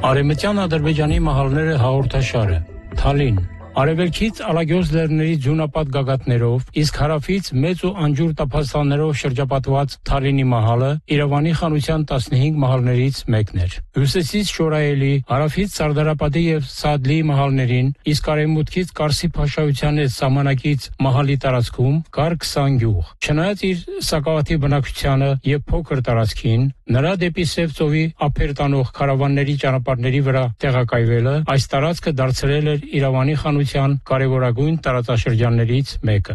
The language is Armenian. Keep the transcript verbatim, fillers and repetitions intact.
Արևմտյան Ադրբեջանի մահալները հաղորդաշարը, Թալին, արևելքից Ալագյոս լեռների ձյունապատ գագաթներով, իսկ հարավից մեծ ու անջուր տափաստաններով շրջապատված Թալինի մահալը Երևանի խանության տասնհինգ մահալներից մեկն էր։ Հյուսիսից Շորայելի, հարավից Սարդարապատի եւ Սադլի մահալներին, իսկ արևմուտքից Կարսի փաշայության հետ սահմանակից մահալի տարածքում կար քսան գյուղ։ Չնայած իր սակավաթիվ բնակչությանը եւ փոքր տարածքին, նրա դեպի Սև ծովի ափեր տանող քարավանների ճանապարհների վրա տեղակայվելը այս տարածքը դարձրել էր Երևանի խանության կարևորագույն տարածաշրջաններից մեկը։